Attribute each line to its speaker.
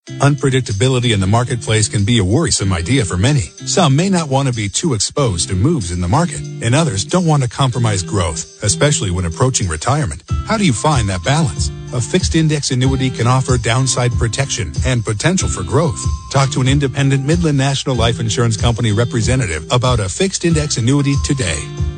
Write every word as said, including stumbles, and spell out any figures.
Speaker 1: Unpredictability in the marketplace can be a worrisome idea for many. Some may not want to be too exposed to moves in the market, and others don't want to compromise growth, especially when approaching retirement. How do you find that balance? A fixed index annuity can offer downside protection and potential for growth. Talk to an independent Midland National Life Insurance Company representative about a fixed index annuity today.